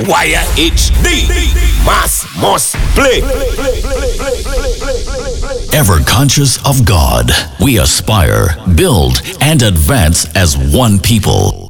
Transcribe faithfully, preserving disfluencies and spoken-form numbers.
Wire H D. Mass must play. Ever conscious of God, we aspire, build, and advance as one people.